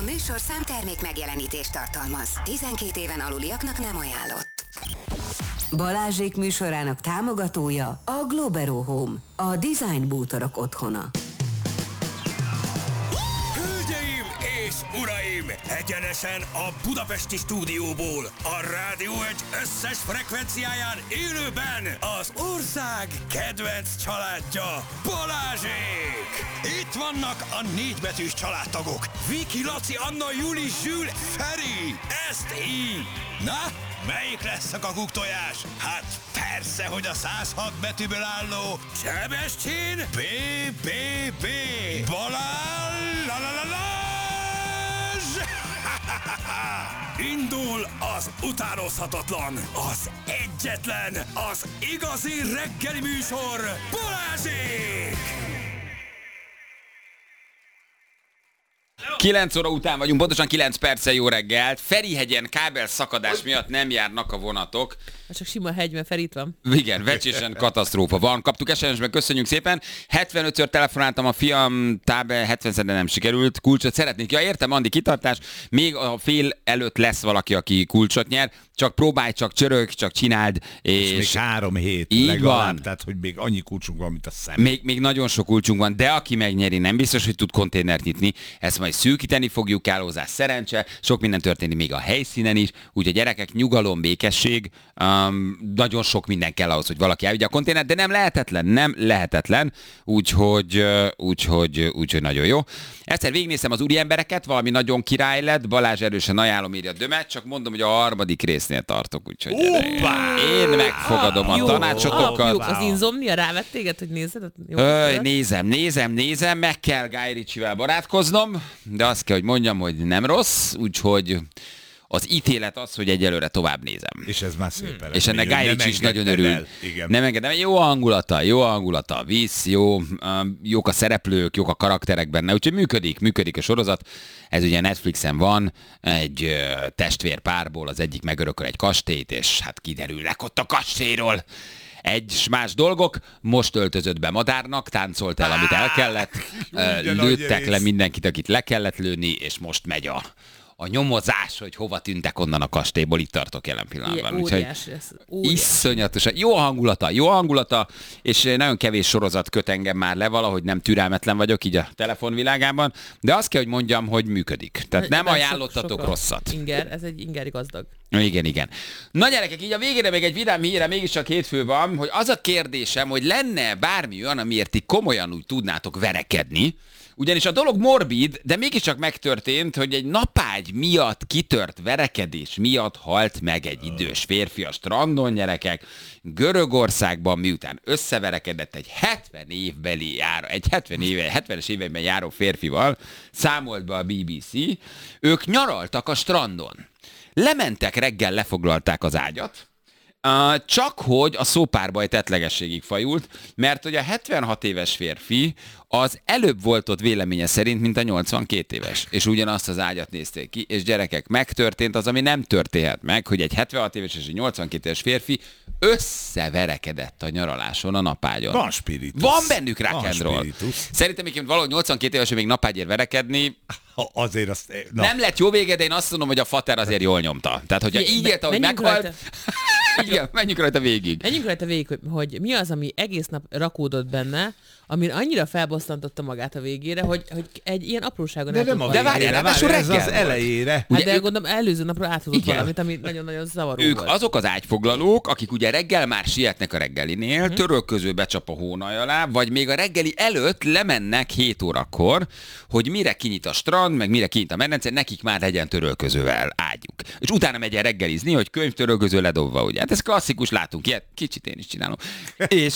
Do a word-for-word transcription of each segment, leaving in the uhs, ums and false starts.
műsorszám termék megjelenítést tartalmaz. tizenkét éven aluliaknak nem ajánlott. Balázsék műsorának támogatója a Globero Home, a design bútorok otthona. Hölgyeim és uraim, egyenesen a budapesti stúdióból, a Rádió egy összes frekvenciáján élőben az ország kedvenc családja, Balázsék! Itt vannak a négybetűs családtagok, Viki, Laci, Anna, Juli, Zsül, Feri, ezt így! Na, melyik lesz a kakuktojás? Hát persze, hogy a száz hat betűből álló Sebestyén B B B Balázs la la la Lázs! Indul az utánozhatatlan, az egyetlen, az igazi reggeli műsor, Balázsék! kilenc óra után vagyunk, pontosan kilenc perccel jó reggelt. Ferihegyen kábel szakadás miatt nem járnak a vonatok. Csak sima hegyben Ferit van. Igen, vecsésen katasztrófa van. Kaptuk es em es-ben, köszönjük szépen. hetvenötször telefonáltam a fiam, tábel hetvenszor nem sikerült. Kulcsot szeretnék. Ja, értem, Andi, kitartás. Még a fél előtt lesz valaki, aki kulcsot nyer. Csak próbálj, csak csörög, csak csináld. És, és még három hét így legalább, van. Tehát, hogy még annyi kulcsunk van, mint a szem. Még, még nagyon sok kulcsunk van, de aki megnyeri, nem biztos, hogy tud konténert nyitni. Ezt majd szűkíteni fogjuk, kell hozzá szerencse, sok minden történik még a helyszínen is, úgyhogy gyerekek, nyugalom, békesség, um, nagyon sok minden kell ahhoz, hogy valaki elvigye a konténert, de nem lehetetlen, nem lehetetlen, úgyhogy, úgyhogy, úgyhogy nagyon jó. Egyszer végignéztem az úri embereket, valami nagyon király lett, Balázs erősen ajánlom, írja Dömet, csak mondom, hogy a harmadik résznél tartok, úgyhogy én megfogadom a jó, tanácsotokat. Ah, az Insomnia rávett téged, hogy nézed? Jó, Öj, nézem, nézem, nézem, meg kell Guy Ritchie-vel barátkoznom, de azt kell, hogy mondjam, hogy nem rossz, úgyhogy az ítélet az, hogy egyelőre tovább nézem. És ez már szépen. Hmm. És ennek Guy Ritchie is nagyon örül. El. Igen. Nem engedem. Jó a hangulata, jó a hangulata, visz, jó, jók a szereplők, jók a karakterek benne, úgyhogy működik, működik a sorozat. Ez ugye Netflixen van, egy testvérpárból az egyik megörököl egy kastélyt, és hát kiderülnek ott a kastélyról egy más dolgok, most öltözött be madárnak, táncolt el, amit el kellett, lőttek le mindenkit, akit le kellett lőni, és most megy a, a nyomozás, hogy hova tűntek onnan a kastélyból, itt tartok jelen pillanatban. Óriás, iszonyatosan. Jó a hangulata, jó a hangulata, és nagyon kevés sorozat köt engem már le, valahogy nem türelmetlen vagyok így a telefonvilágában, de azt kell, hogy mondjam, hogy működik. Tehát nem ajánlottatok sok, rosszat. Inger, ez egy ingeri gazdag. Igen, igen. Na gyerekek, így a végére még egy vidám híre, mégiscsak hétfő van, hogy az a kérdésem, hogy lenne bármi olyan, amiért ti komolyan úgy tudnátok verekedni, ugyanis a dolog morbid, de mégiscsak megtörtént, hogy egy napágy miatt kitört verekedés miatt halt meg egy idős férfi a strandon, gyerekek. Görögországban, miután összeverekedett egy hetven évbeli járó, egy hetven éve, hetvenes években járó férfival, számolt be a bé bé cé, ők nyaraltak a strandon. Lementek reggel, lefoglalták az ágyat, Uh, csak hogy a szópárbaj tettlegességig fajult, mert hogy a hetvenhat éves férfi az előbb volt ott véleménye szerint, mint a nyolcvankét éves. És ugyanazt az ágyat nézték ki, és gyerekek, megtörtént az, ami nem történhet meg, hogy egy hetvenhat éves és egy nyolcvankét éves férfi összeverekedett a nyaraláson a napágyon. Van spiritus. Van bennük rock and roll. Szerintem még valahogy nyolcvankét éves, még napágyért verekedni, ha azért azt... Na. Nem lett jó vége, de én azt mondom, hogy a fater azért jól nyomta. Tehát, hogyha így élte, hogy meghalt... Igen, menjünk rajta végig. Menjünk rajta végig, hogy, hogy mi az, ami egész nap rakódott benne, ami annyira felbosszantotta magát a végére, hogy, hogy egy ilyen apróságon de nem a de várjál, várjál, ez az elejére. Hát ugye de ők... gondolom előző napra áthozott valamit, ami nagyon-nagyon zavaró ők volt. Azok az ágyfoglalók, akik ugye reggel már sietnek a reggelinél, hmm. törölköző becsap a hónaj alá, vagy még a reggeli előtt lemennek hét órakor, hogy mire kinyit a strand, meg mire kinyit a medence, nekik már legyen törölközővel ágyuk. És utána megy el reggelizni, hogy könyvtörölköző ledobva, ugye. Hát ez klasszikus, látunk ilyet, kicsit én is csinálom. És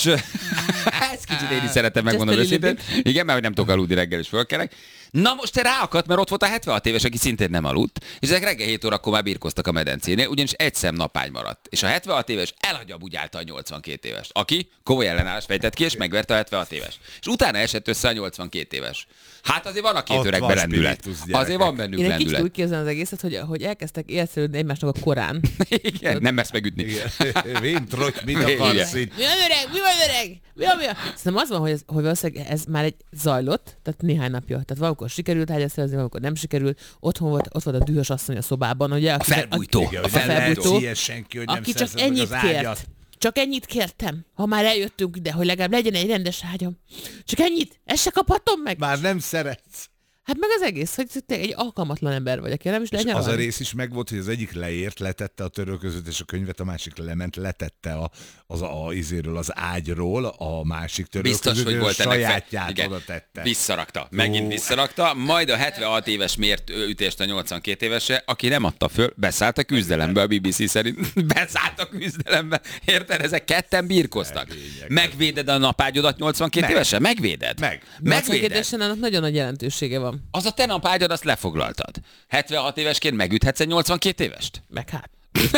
ezt kicsit én is szeretem megmondani őszintén. Igen, mert hogy nem tudok aludni reggel, és fölkelek. Na most te ráakadt, mert ott volt a hetvenhat éves, aki szintén nem aludt, és ezek reggel hét órakor már birkoztak a medencénél, ugyanis egy szem napágy maradt. És a hetvenhat éves elhagyabúgyálta a nyolcvankét éves, aki komoly ellenállás fejtett ki, és megverte a hetvenhat éves. És utána esett össze a nyolcvankét éves. Hát azért van a két öreg berendület. Azért van bennük én lendület. Én egy kicsit úgy képzelem az egészet, hogy, hogy elkezdtek élszerődni egymásnak a korán. Igen, nem mersz megütni. Igen. Véntrogy, mit akarsz itt? Mi van öreg? Mi van öreg? Mi van, mi van? Szerintem az van, hogy, ez, hogy valószínűleg ez már egy zajlott, tehát néhány napja. Tehát valamikor sikerült ágyat szerezni, valamikor nem sikerült. Otthon volt, ott volt a dühös asszony a szobában. Ugye, A felbújtó. Igen, A hogy nem felbújtó. lehet ilyen senki, hogy nem aki csak szerzed meg ennyit az ágyat. kért. Csak ennyit kértem, ha már eljöttünk ide, hogy legalább legyen egy rendes ágyam. Csak ennyit? Ezt se kaphatom meg? Már nem szeretsz. Hát meg az egész, hogy te egy alkalmatlan ember vagy, aki nem is És legyen. az a rész is megvolt, hogy az egyik leért, letette a törölközőt és a könyvet, a másik lement, letette a, az a, izéről, az ágyról a másik törölközőt, Biztos, hogy és volt a ennek sajátját igen, oda tette. Visszarakta. Megint Ó. visszarakta. Majd a hetvenhat éves mért ütést a nyolcvankét évese, aki nem adta föl, beszállt a küzdelembe, a bé bé cé szerint. Beszállt a küzdelembe. Érted? Ezek ketten birkoztak. Megvéded a napágyodat nyolcvankét Meg. évesen? Megvéded? Meg. Megvéded. Megvédésen annak nagyon nagy jelentősége van. Az a te napágyad, azt lefoglaltad. hetvenhat évesként megüthetsz egy nyolcvankét évest? Meg hát.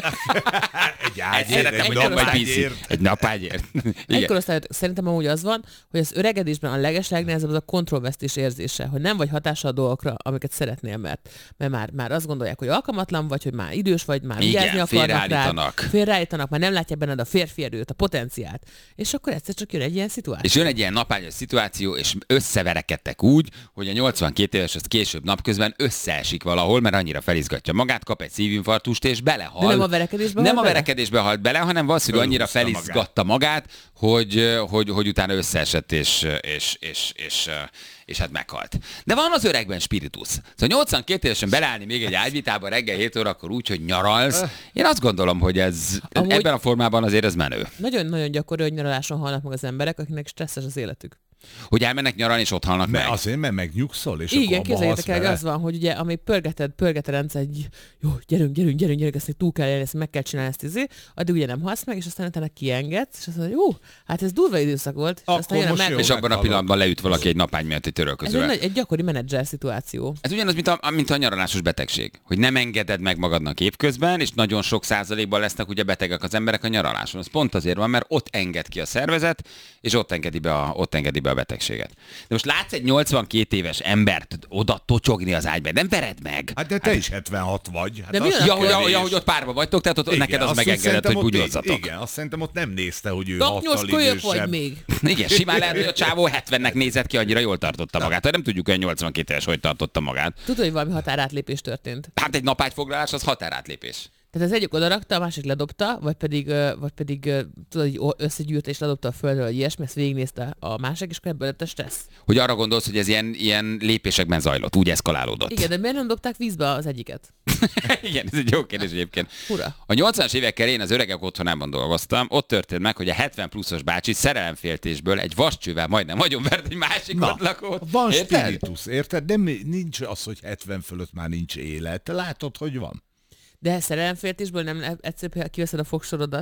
Egy ágyért, Szeretem, egy hogy nem vagy napágyért. bízik. Egy napágyért. Egy Igen. korosztályot szerintem amúgy az van, hogy az öregedésben a legeslegnehezebb az a kontrollvesztés érzése, hogy nem vagy hatással a dolgokra, amiket szeretnél, mert, mert már, már azt gondolják, hogy alkalmatlan vagy, hogy már idős vagy, már Igen, vigyázni akarnak félreállítanak. rád, félreállítanak, már nem látják benned a férfi erőt, a potenciált. És akkor egyszer csak jön egy ilyen szituáció. És jön egy ilyen napágyas szituáció, és összeverekedtek úgy, hogy a nyolcvankét éves az később napközben összeesik valahol, mert annyira felizgatja magát, kap egy szívinfarktust, és belehal. De nem a verekedésben Nem halt a bele? verekedésbe halt bele, hanem valószínűleg annyira Fölhúzta felizgatta magát, hogy, hogy, hogy utána összeesett, és, és, és, és, és hát meghalt. De van az öregben spiritus. Szóval nyolcvankét évesen beleállni még egy ágyvitába reggel hét órakor úgy, hogy nyaralsz. Én azt gondolom, hogy ez Amúgy- ebben a formában azért ez menő. Nagyon-nagyon gyakori, hogy nyaraláson halnak meg az emberek, akiknek stresszes az életük. Hogy elmennek nyaralni, és ott halnak meg. Mert azért, mert megnyugszol, és Igen, akkor abba képzeljétek halsz el, hogy vele. az van, hogy ugye, amíg pörgeted, pörgeted rendszer, egy jó, gyerünk, gyerünk, gyerünk, gyerünk, ezt még túl kell élni, ezt meg kell csinálni, ezt izé, addig ugye nem halsz meg, és aztán utána kiengedsz, és azt mondod, jó, hát ez durva időszak volt, és Akkor aztán jön a most meg... jó. És abban a meghalok. pillanatban leüt valaki egy napágy miatt egy Ez egy, törölközővel. nagy, egy gyakori menedzser szituáció. Ez ugyanaz, mint a, mint a nyaralásos betegség. Hogy nem engeded meg magadnak évközben, és nagyon sok százalékban lesznek ugye betegek az emberek a nyaraláson. Az pont azért van, mert ott enged ki a szervezet, és ott engedi be a, ott engedi be a betegséget. De most látsz egy nyolcvankét éves embert oda tocsogni az ágyba, nem vered meg. Hát de te is hetvenhat vagy. Hát De mi az van Ja, akkor hogy, kérdés. ja, hogy ott párba vagytok, tehát ott Igen, neked az azt megengedett, szerintem hogy ott bugyozzatok. Igen, azt szerintem ott nem nézte, hogy ő Taknyos hattal kölyök vagy idősebb. még. Igen, simán lehet, hogy a csávó hetvennek nézett ki, annyira jól tartotta magát. Hát nem tudjuk, hogy a nyolcvankét éves hogy tartotta magát. Tudod, hogy valami határátlépés történt. Hát egy napágyfoglalás az határátlépés. Tehát az egyik odarakta, a másik ledobta, vagy pedig, ö, vagy pedig ö, tudod, így o- összegyűrte és ledobta a földről, vagy ilyesmi, ezt végignézte a másik, és akkor ebből lett a stressz. Hogy arra gondolsz, hogy ez ilyen, ilyen lépésekben zajlott, úgy eszkalálódott. Igen, de miért nem dobták vízbe az egyiket? Igen, ez egy jó kérdés egyébként. Fura. A nyolcvanas évek elején az öregek otthonában dolgoztam, ott történt meg, hogy a hetven pluszos bácsi szerelemféltésből egy vascsővel majdnem agyonvert egy másik Na, ott lakót. van Érted? spiritus, érted? De mi- nincs az, hogy hetven fölött már nincs élet. Te látod, hogy van. De szerelemféltésből nem le- egyszerűen kiveszed a fogsorodat,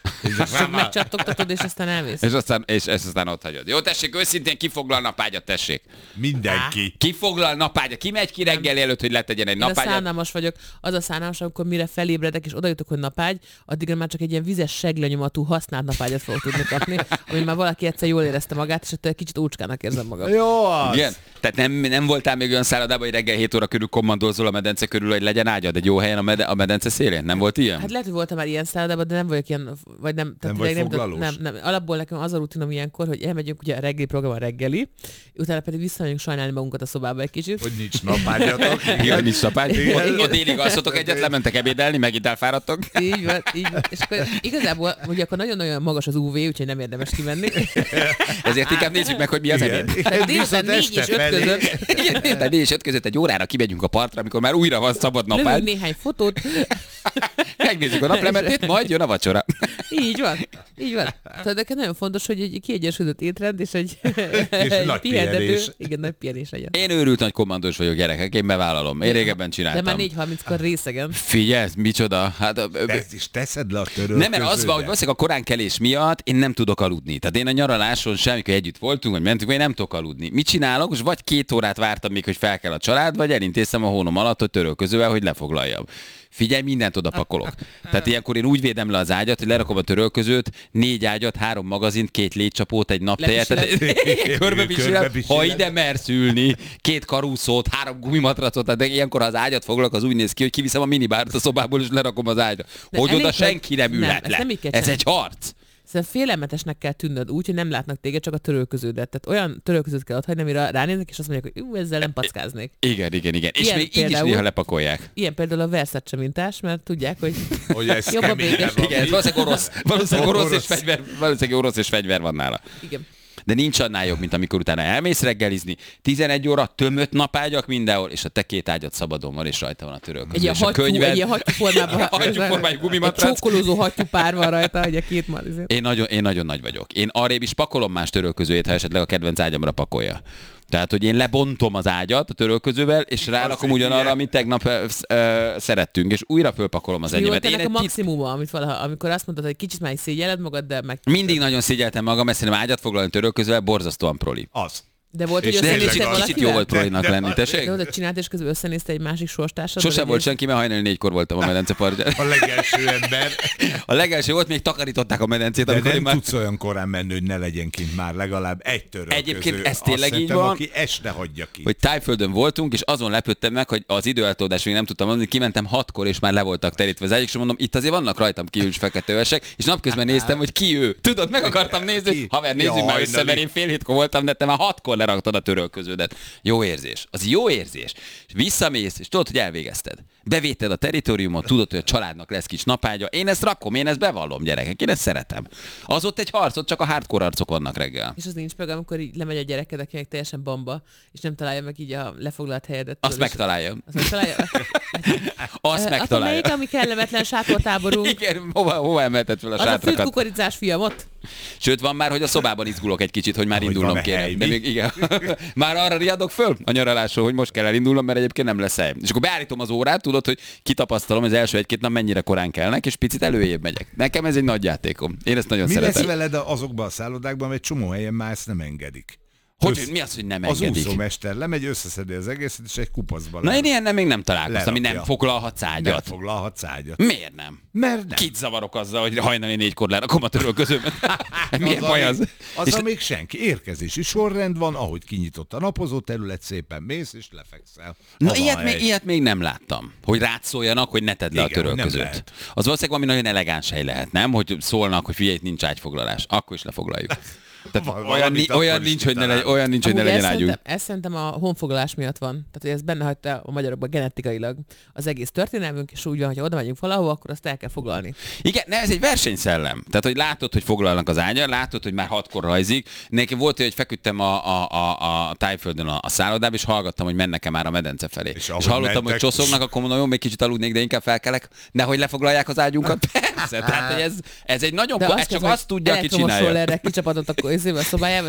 csak megcsattogtatod, és aztán elmész. És aztán, és ezt aztán ott hagyod. Jó, tessék, őszintén kifoglal napágyat, tessék. Mindenki. Kifoglal napágyat, ki megy ki reggel előtt, hogy letegyen egy Én a napágyat. szánalmas vagyok. Az a szánalmas, amikor mire felébredek, és oda jutok, hogy napágy, addigra már csak egy ilyen vizes seglenyomatú használt napágyat fogok tudni kapni, ami már valaki egyszer jól érezte magát, és ettől egy kicsit ócskának érzem magam. Jó az. Igen. Tehát nem, nem voltál még olyan szállodában, hogy reggel hét óra körül kommandózol a medence körül, hogy legyen ágyad egy jó helyen a, mede, a medence szélén? Nem volt ilyen? Hát lehet, hogy voltam már ilyen szállodában, de nem vagyok ilyen, vagy nem. Tehát vagy tényleg foglalós? nem, nem, nem. Alapból nekem az a rutinom ilyenkor, hogy elmegyünk ugye a reggeli program a reggeli, utána pedig visszamegyünk sajnálni magunkat a szobába egy kicsit. Hogy nincs napágyatok. Igen, hogy nincs szapágy. Igen. Ott délig alszotok egyet, lementek ebédelni, megint elfáradtok. Így van, így van. És akkor igazából, ugye akkor nagyon-nagyon magas az ú vé, úgyhogy nem érdemes kimenni. Ezért inkább nézzük meg, hogy mi az ebéd. Tehát délután Viszont négy este és öt felé- között Igen, délután négy és öt között egy órára kimegyünk a partra, amikor már újra van szabad lövünk napágy. néhány fotót. Megnézzük a naplementét, majd jön a vacsora. Így van, így van. Tehát nekem nagyon fontos, hogy egy kiegyensúlyozott étrend és egy, egy nagy pihentető, pihenés. igen, nagy pihenés legyen. Én őrült nagy kommandós vagyok, gyerekek, én bevállalom. Én régebben De csináltam. már négy harminckor részegen. Figyelj, micsoda. Hát, a- Te ezt is teszed le a törölközőbe. nem, mert az van, hogy valószínűleg a koránkelés miatt én nem tudok aludni. Tehát én a nyaraláson semmikor együtt voltunk, vagy mentünk, vagy én nem tudok aludni. Mit csinálok? Most vagy két órát vártam még, hogy fel kell a család, vagy elintéztem a hónom alatt, hogy törölközővel, hogy lefoglaljam. Figyelj, mindent oda pakolok. Tehát ilyenkor én úgy védem le az ágyat, hogy lerakom a törölközőt, négy ágyat, három magazint, két légycsapót, egy naptejet, Lepisíled. körbepisíled, ha Körbepisíled. ide mersz ülni, két karúszót, három gumimatracot, de ilyenkor ha az ágyat foglalok, az úgy néz ki, hogy kiviszem a minibárt a szobából, és lerakom az ágyra. De Hogy elég, oda hogy- senki nem nem, ülhet ezt le. nem így kell Ez csinálni. egy harc. Szerintem félelmetesnek kell tűnnöd úgy, hogy nem látnak téged, csak a törölköződet. Tehát olyan törölközőt kell otthagyni, amire ránéznek, és azt mondják, hogy ú, ezzel nem packáznék. Igen, igen, igen. És Ilyen még így is például- néha lepakolják. Ilyen például a Versace mintás, mert tudják, hogy Hogy ez Jobb a keményebb békés. van. Igen, ez valószínűleg orosz. Valószínűleg orosz, és Orosz. fegyver, valószínűleg orosz és fegyver van nála. igen. De nincs annál jobb, mint amikor utána elmész reggelizni, tizenegy óra, tömött napágyak mindenhol, és a te két ágyad szabadon van, és rajta van a törölköző. Egy ilyen és a hattyú, könyved- egy ilyen hattyú formában. Hattyú formájú Egy gumimatrac. csókolózó hattyú pár van rajta, hogy a két malizét. Én nagyon, én nagyon nagy vagyok. Én arrébb is pakolom más törölközőjét, ha esetleg a kedvenc ágyamra pakolja. Tehát, hogy én lebontom az ágyat a törölközővel, és rárakom egy ugyanarra, ilyen- amit tegnap ö, ö, szerettünk, és újra fölpakolom az Mi volt enyémet. Én ennek egy a pic- maximuma, amit valaha, amikor azt mondtad, hogy kicsit már is szégyelled magad, de meg... mindig nagyon szégyeltem magam, mert szerintem ágyat foglalni törölközővel borzasztóan proli. Az. De volt, hogy És tényleg összenézted az- kicsit jó valakivel? volt prolinak De- de- lenni, tessék? De oda csinált, és közben összenézte egy másik sorstársad? Sose vagy volt egy- senki, mert hajnali négykor voltam a medence partján. A legelső ember. A legelső volt, még takarították a medencét, De amikor én nem már... tudsz olyan korán menni, hogy ne legyen kint már legalább egy törölköző. Egyébként ez Azt tényleg így szerintem, van. Aki este hagyja ki. hogy Tájföldön voltunk, és azon lepődtem meg, hogy az időeltolódás még nem tudtam mondani, kimentem hatkor, és már le voltak terítve az ágyak, és mondom, itt azért vannak rajtam kívül is feketővesek, és napközben néztem, hogy ki ő. Tudod, meg akartam nézni, Ki? hogy haver, nézzük Ja, már össze, hajnali. mert én fél hétkor voltam, de te már hatkor leraktad a törölköződet. Jó érzés. Az jó érzés. És visszamész, és tudod, hogy elvégezted. Bevéted a teritoriumot, tudod, hogy a családnak lesz kis napágya. Én ezt rakom, én ezt bevallom, gyerekek, én ezt szeretem. Az ott egy harc, ott csak a hardcore arcok vannak reggel. És az nincs meg, amikor így lemegy a gyereked, akinek teljesen bamba, és nem találja meg így a lefoglalt helyedet. Azt tudod, és- megtalálja. Azt megtalálja? Azt Ö, megtalálja. Akkor melyik, ami kellemetlen sátortáborunk? Igen, hova, hova emelted fel a Az a sátrakat? fűtkukoricás fiamot? Sőt, van már, hogy a szobában izgulok egy kicsit, hogy már Hogy indulnom van-e kéne. hely, De mi? még igen. Már arra riadok föl a nyaralásról, hogy most kell elindulnom, mert egyébként nem lesz hely. És akkor beállítom az órát, tudod, hogy kitapasztalom az első egy-két nap mennyire korán kelnek, és picit előjébb megyek. Nekem ez egy nagy játékom. Én ezt nagyon Mi szeretem. lesz veled azokban a szállodákban, mert egy csomó helyen már ezt nem engedik. Hogy, Össz- mi az, hogy nem Az engedik? úszómester lemegy, összeszedi az egészet, és egy kupacba Na le- én ilyennel még nem találkoztam, ami nem lerakja. foglalhatsz nem ágyat. foglalhatsz ágyat. Miért nem? Mert nem. Kit zavarok azzal, hogy hajnali négykor lerakom a törölközőmet? Milyen baj az? Az, És amíg senki. Érkezési sorrend van, ahogy kinyitott a napozó terület, szépen mész és lefekszel. Na, Ha van ilyet hely. még, ilyet még nem láttam, hogy rád szóljanak, hogy ne tedd le a Igen, nem törölközőt. lehet. Az valószínűleg valami nagyon elegáns hely lehet, nem? Hogy szólnak, hogy figyelj, itt nincs ágyfoglalás. Akkor is lefoglaljuk. Tehát Val- olyan, valamit ni- akkor olyan is nincs, hogy ne legyen, kitalálunk. olyan nincs, hogy ne Amúgy legyen ezt ágyunk. szerintem, ezt szerintem a honfoglalás miatt van. Tehát, hogy ez benne hagyta a magyarokban genetikailag az egész történelmünk, és úgy van, hogy oda megyünk valahova, akkor azt el kell foglalni. Igen, ne, ez egy versenyszellem. Tehát, hogy látod, hogy foglalnak az ágyal, látod, hogy már hatkor rajzik. Nekem volt, hogy feküdtem a, a, a, a Tájföldön a, a szállodában, és hallgattam, hogy mennek-e már a medence felé. És, És és ahogy hallottam, mentek- hogy csoszognak, akkor mondom, jó, még kicsit aludnék, de inkább felkelek, nehogy lefoglalják az ágyunkat. Persze, tehát, hogy ez, ez egy nagyon... De Po- azt ez csak kell, azt tudja, aki elektromos csinálja. rollerre kicsapadott a közébe a szobájába.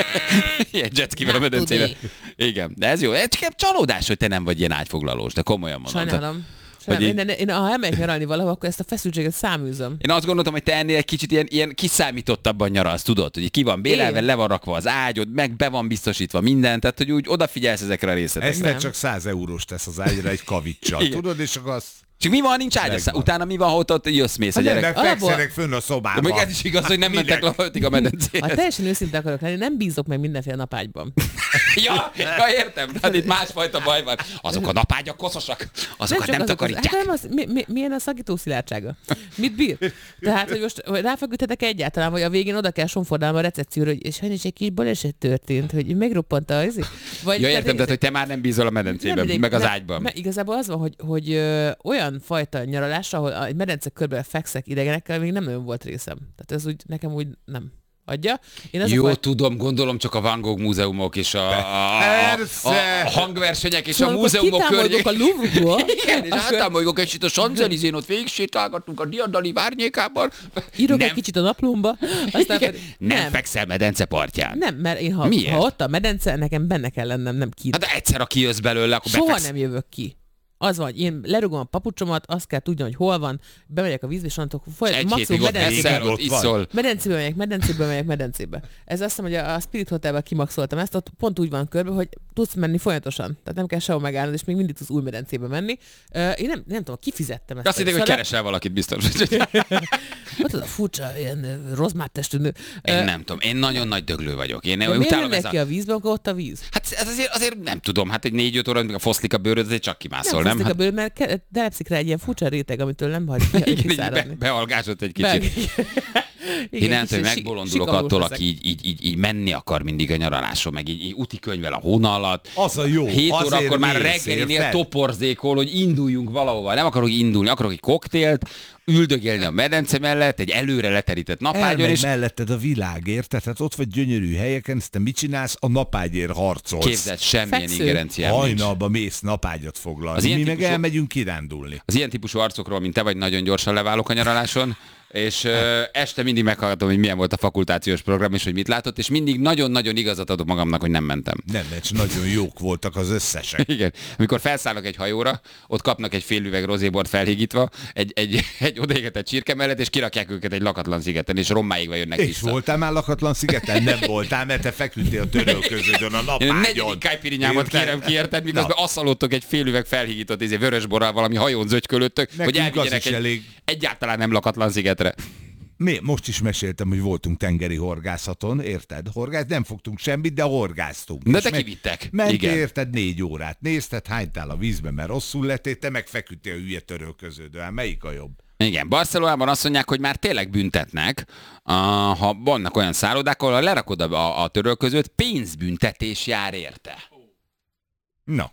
Ilyen jetskivel a Nem medencére. tudni. Igen, de ez jó. Ez csak egy csalódás, hogy te nem vagy ilyen ágyfoglalós, de komolyan mondom. Sajnálom. Hogy Sajnálom. így- Én, én, ha elmegyek nyaralni valahol, akkor ezt a feszültséget száműzöm. Én azt gondoltam, hogy te ennél egy kicsit ilyen, ilyen kiszámítottabban nyaralsz, tudod, hogy ki van bélelve, Én? le van rakva az ágyod, meg be van biztosítva minden, tehát hogy úgy odafigyelsz ezekre a Ezt részletekre. csak száz eurós tesz az ágyra egy kavicsal, Igen. tudod, és akkor azt... Csak mi van, ha nincs ágy, Megvan. utána mi van, ha ott, ott jössz, mész a Hát nem, gyerek. mert Alapból- fekszenek fönn a De szobában. még ez is igaz, hogy nem mentek Minek? leföltig a medencéhez. Ha teljesen őszinte akarok lenni, nem bízok meg mindenféle napágyban. Ja, ja, értem, tehát itt másfajta baj van. Azok a napágyak koszosak, azokat nem, azok az- takarítják. Hát nem az, mi, mi, milyen a szagító szilárdsága? Mit bír? Tehát, hogy most hogy ráfeküdhetek egyáltalán, vagy a végén oda kell sonfordálnom a recepcióra, hogy és sajnos egy kis baleset történt, hogy megroppant a izé. Vagy Ja, értem, tehát, hogy te már nem bízol a medencében, mindegy, meg az nem, ágyban. Mert igazából az van, hogy, hogy ö, olyan fajta nyaralásra, ahol egy medence körbe fekszek idegenekkel, még nem nagyon volt részem. Tehát ez úgy, nekem úgy nem adja. Én az a Jó, fajta- tudom, gondolom csak a Van Gogh múzeumok és a, a, a, Persze. a hangversenyek és Szóval a amikor múzeumok kitámolgok környék. a Louvre-ból, Igen, és akkor átámoljuk egy a Champs-Élysén, ott végig sétálgattunk a diadali várnyékában. írok nem, egy kicsit a naplómba, aztán igen, pedig- nem, nem, fekszel medence partján. nem, mert én ha, Miért? ha ott a medence, nekem benne kell lennem, nem ki. Hát de egyszer, aki jössz belőle, akkor Soha befeksz. nem jövök ki. Az vagy, én lerugom a papucsomat, azt kell tudni, hogy hol van, bemegyek a vízbe, és annak egy hétig ott leszel, ott iszol. Medencébe megyek, medencébe megyek, medencébe. Ez azt hiszem, hogy a Spirit Hotelben kimaxoltam ezt, ott pont úgy van körbe, hogy tudsz menni folyamatosan. Tehát nem kell sehol megállnod, és még mindig tudsz új medencébe menni. Uh, én nem, nem tudom, kifizettem ezt. Azt hittem, hogy keresel valakit biztos. Ott az a furcsa, ilyen rozmáttestű nő. Én nem tudom, én nagyon nagy döglő vagyok. Én de miért mennek a... ki a vízbe, akkor ott a víz? Hát ez azért, azért nem tudom, hát egy négy-öt óra, amikor a foszlik a bőröd, azért csak kimászol, nem? Nem hát... a bőröd, mert telepszik rá egy ilyen furcsa réteg, amitől nem hagy kiszáradni. Be, bealgásod egy kicsit. Be... Igen, én nem tudom, hogy megbolondulok attól, aki így, így, így, így menni akar mindig a nyaraláson, meg így, így úti könyvvel a hóna alatt. Az a jó. hét óra akkor már reggelinél toporzékol, hogy induljunk valahova. Nem akarok indulni, akarok egy koktélt, üldögélni a medence mellett, egy előre leterített napágyon. Elmegy és... melletted a világért, tehát ott vagy gyönyörű helyeken, ezt te mit csinálsz? A napágyért harcolsz. Képzeld, semmilyen ingerenciám nincs. Hajnalba mész napágyat foglalni. Mi típusú... meg elmegyünk kirándulni. Az ilyen típusú arcokról, mint te vagy, nagyon gyorsan leválok a nyaraláson. És ö, este mindig meghallgatom, hogy milyen volt a fakultációs program, és hogy mit látott, és mindig nagyon-nagyon igazat adok magamnak, hogy nem mentem. Nem, mert nagyon jók voltak az összesek. Igen. Amikor felszállnak egy hajóra, ott kapnak egy fél üveg rozébort felhígítva, egy, egy, egy odaégetett csirke mellett, és kirakják őket egy lakatlan szigeten, és rommáig jönnek és vissza. És voltál már lakatlan szigeten? Nem voltál, mert te feküdtél a törölköződön a napágyon. Én a negyedik kájpirinyámat kérem ki, érted, miközben asszalottok egy fél üveg felhígított izé, vörösborral valami hajón zögykölöttek, hogy elvigyenek egy elég... egyáltalán nem lakatlan szigetre. Mi? Most is meséltem, hogy voltunk tengeri horgászaton, érted? Horgász, nem fogtunk semmit, de horgáztunk. De te kivittek. Mentél, érted, négy órát nézted, hánytál a vízbe, mert rosszul lettél, te meg feküdtél a hülye törölköződő. Hát melyik a jobb? Igen, Barcelonában azt mondják, hogy már tényleg büntetnek, ha vannak olyan szállodák, ahol lerakod a, a törölközőt, pénzbüntetés jár érte. Na.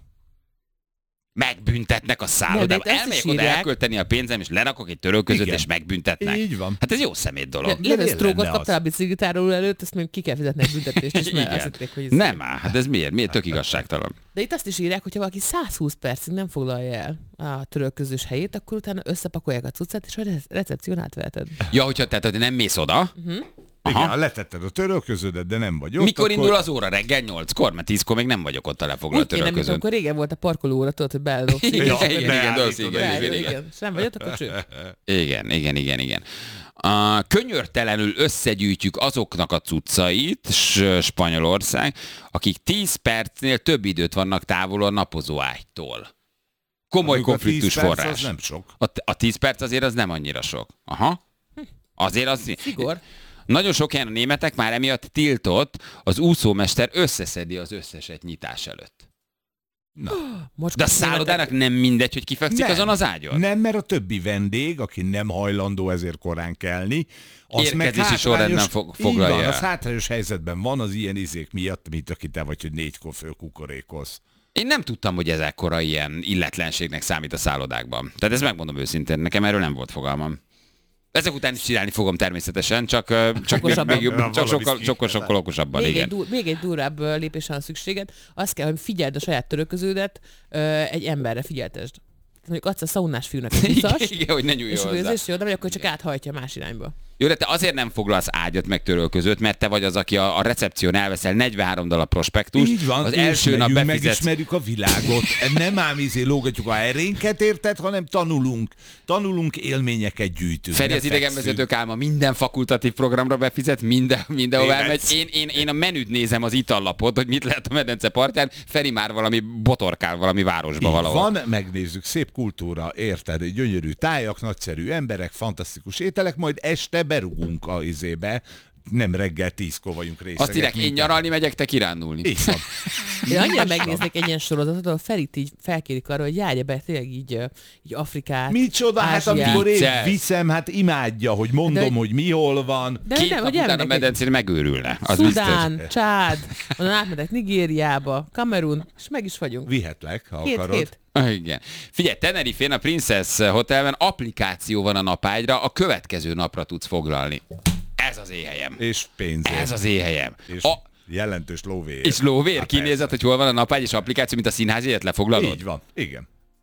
Megbüntetnek a szállodában. Elmegyek oda elkölteni a pénzem, és lerakok egy törölközőt, és megbüntetnek. Így van. Hát ez jó szemét dolog. Leveztrógot kaptál a biciklitáról előtt, ezt még ki kell fizetni egy büntetést, és mert azt hitték, hogy ez nem áll, hát ez miért? Miért tök igazságtalan? De itt azt is írják, hogyha valaki száz húsz percig nem foglalja el a törölközős helyét, akkor utána összepakolják a cuccát, és a recepción átveheted. Ja, hogyha tehát nem mész oda, uh-huh. Aha. Igen, letetted a törölköződet, de nem vagy ott. Mikor akkor... indul az óra? Reggel nyolckor? Mert tízkor még nem vagyok ott a lefoglalt törölközőn. Amikor régen volt a parkoló óra, tudod, hogy beállok. Igen, igen, igen, igen, igen. Nem vagy ott, akkor cső. Igen, igen, igen, igen. Uh, könyörtelenül összegyűjtjük azoknak a cuccait, Spanyolország, akik tíz percnél több időt vannak távol a napozó ágytól. Komoly konfliktus forrás. Az nem sok. A, a tíz perc azért az nem annyira sok. Aha. Azért az... Szigor. Nagyon sok helyen a németek már emiatt tiltott, az úszómester összeszedi az összeset nyitás előtt. Na. De a szállodának nem mindegy, hogy kifekszik nem, azon az ágyon? Nem, mert a többi vendég, aki nem hajlandó ezért korán kelni, az érkezési sorrendben fog, foglalja. Van, az hátrányos helyzetben van az ilyen izék miatt, mint aki te vagy, hogy négykor fölkukorékolsz. Én nem tudtam, hogy ez ekkora ilyen illetlenségnek számít a szállodákban. Tehát ezt megmondom őszintén, nekem erről nem volt fogalmam. Ezek után is csinálni fogom természetesen, csak, csak, még, még, csak sokkal, sokkal, sokkal okosabban. Még, igen. Egy dur, még egy durvább lépésen a szükséged. Az kell, hogy figyeld a saját törölköződet, egy emberre figyeltesd. Mondjuk adsz a szaunás fiúnak egy viszas, igen, hogy ne nyúljon hozzá. És jó, de vagy akkor csak áthajtja más irányba. Jó, de te azért nem foglalsz ágyat meg törölközőt, mert te vagy az, aki a, a recepción elveszel negyvenhárom darab prospektus. Így van, az első nap befizetsz. Megismerjük a világot. Nem ám izé lógatjuk a herénket, érted, hanem tanulunk. Tanulunk, élményeket gyűjtünk. Feri, az idegenvezetők álma minden fakultatív programra befizet, minden, mindenhol elmegy. Én, én, én a menüt nézem, az itallapot, hogy mit lehet a medence partján. Feri már valami botorkál valami városba valahol. Van, megnézzük, szép kultúra, érted, gyönyörű tájak, nagyszerű emberek, fantasztikus ételek, majd este berugunk a izébe, nem reggel tízkor vagyunk részegek. Azt írják, én nyaralni megyek, te kirándulni. Így van. Én annyira megnéznék egy ilyen sorozatot, ahol Ferit így felkérik arra, hogy járja be tényleg így, így Afrikát, micsoda, hát amikor én viszem, hát imádja, hogy mondom, de, hogy mi hol van. De Két nem, nap után a medencén megőrülne. Az Szudán, biztos. Csád, onnan átmegyek Nigériába, Kamerun, és meg is vagyunk. Vihetlek, ha Hét, akarod. hét. Igen. Figyelj, Tenerifén a Princess Hotelben applikáció van a napágyra, a következő napra tudsz foglalni. Ez az éhelyem. És pénzért. Ez az éhelyem. És a... jelentős lóvér. És lóvér? Hát kinézed, hogy hol van a napágy és applikáció, mint a színházjegyet lefoglalod? Így van, igen.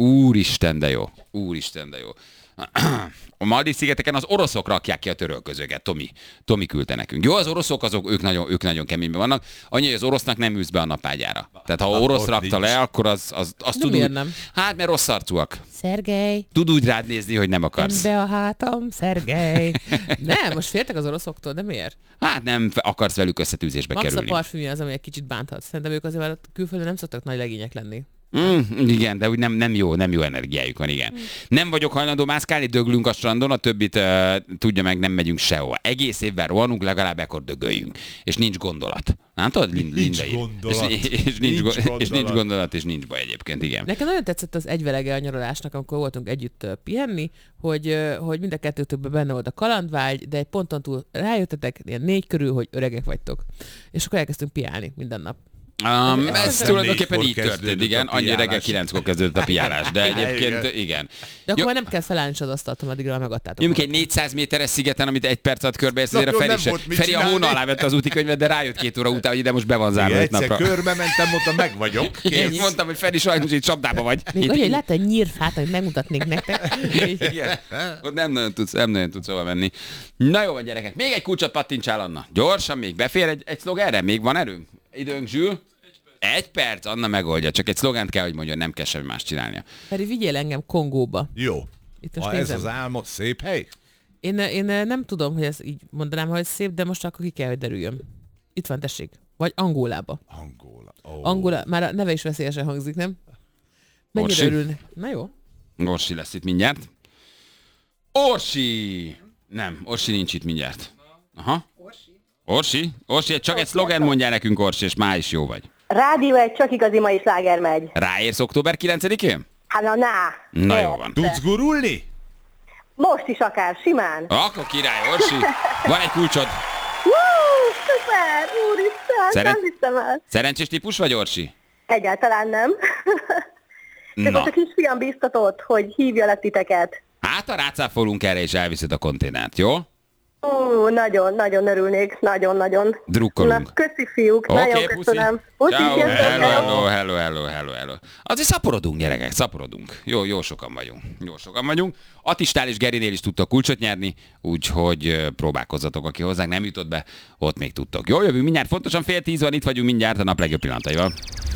Úristen, de jó. Úristen, de jó. A Maldív-szigeteken az oroszok rakják ki a törölközőket, Tomi. Tomi küldte nekünk. Jó, az oroszok, azok ők nagyon, ők nagyon keményben vannak. Annyi, hogy az orosznak nem ülsz be a napágyára. Tehát ha orosz rakta le, akkor az, az, az tud úgy... nem? Hát, mert rossz arcúak. Szergej. Tud úgy rád nézni, hogy nem akarsz. Be a hátam, Szergej. Nem, most féltek az oroszoktól, de miért? Hát nem akarsz velük összetűzésbe Max kerülni. a parfümje az, ami egy kicsit bánthat. Szerintem ők azért már külföldön nem szoktak nagy legények lenni. Mm, igen, de úgy nem, nem jó, nem jó energiájuk van, igen. Mm. Nem vagyok hajlandó mászkálni, döglünk a strandon, a többit uh, tudja meg, nem megyünk sehova. Egész évben rohanunk, legalább ekkor dögöljünk. És nincs gondolat. Nem tudod, Lind, Nincs Linda gondolat. És, és, nincs, Nincs go- gondolat. és nincs gondolat, és nincs baj egyébként, igen. Nekem nagyon tetszett az egyvelege a nyaralásnak, amikor voltunk együtt uh, pihenni, hogy, uh, hogy mind a kettőtökben benne volt a kalandvágy, de egy ponton túl rájöttetek, ilyen négy körül, hogy öregek vagytok. És akkor elkezdtünk piálni minden nap. Um, Ez ez nem tulajdonképpen négykor így történt, kezdődött igen. a Annyi reggel piálás. kilenckor kezdődött a piálás, de egyébként igen. De akkor Jó. már nem kell felállni az asztalt, addigra megadtátok. Nyomjuk egy négyszáz méteres szigeten, amit egy perc alatt körbeérsz, azért a Nagyon Feri, nem se, volt mit Feri a csinálni. hóna alá vette az útikönyvet, de rájött két óra után, hogy ide most be van zárva Igen, öt egyszer napra. körbe mentem, mondtam, meg vagyok. Én Kész. mondtam, hogy Feri, sajnos itt csapdába vagy. Még Itt- olyan, hogy látta egy nyírfát, amit megmutatnék nektek. Igen. Ott nem nagyon tudsz, nem nagyon tudsz hova menni. Na jó van, gyerekek, még egy kulcsot pattintsál, Anna. Gyorsan még befér egy, egy szlogenre? Még van erőnk? Időnk, Zsül? Egy perc, Anna megoldja. Csak egy szlogent kell, hogy mondjon, nem kell semmi más csinálnia. Feri, vigyél engem Kongóba. Jó. Itt most Ha ez nézem. az álmod, szép hely? Én, én nem tudom, hogy ez így mondanám, hogy szép, de most akkor ki kell, hogy derüljön. Itt van, tessék. Vagy Angolába. Angola. Oh. Angola, már a neve is veszélyesen hangzik, nem? Mennyire Orsi? örülne. Na jó. Orsi lesz itt mindjárt. Orsi! Nem, Orsi nincs itt mindjárt. Aha. Orsi? Orsi, csak egy szlogen mondjál nekünk, Orsi, és már is jó vagy. Rádió egy csak igazi mai sláger megy. Ráérsz október kilencedikén? Hát na, na. Na jó van. Tudsz gurulni? Most is akár, simán. Akkor király, Orsi. Van egy kulcsod. Woo, szuper, úristen, Szeret- nem hiszem el. Szerencsés típus vagy, Orsi? Egyáltalán nem. De Na. most a kisfiam biztatott, hogy hívjalak titeket. Hát a rácáfolunk erre, és elviszed a konténert, jó? Ó, nagyon, nagyon örülnék, nagyon-nagyon. Drukkolunk. Na, köszi fiúk, Oké, nagyon puszi. köszönöm. Puszi, Ciao. sziasztok, Hello, hello. hello, hello, hello, hello, hello. Azért szaporodunk, gyerekek, szaporodunk. Jó, jó sokan vagyunk. Jó sokan vagyunk. Attistál és Gerinél is tudtok kulcsot nyerni, úgyhogy ö, próbálkozzatok, aki hozzánk nem jutott be, ott még tudtok. Jó, jövünk mindjárt, fontosan fél tíz van, itt vagyunk mindjárt a nap legjobb pillanataival.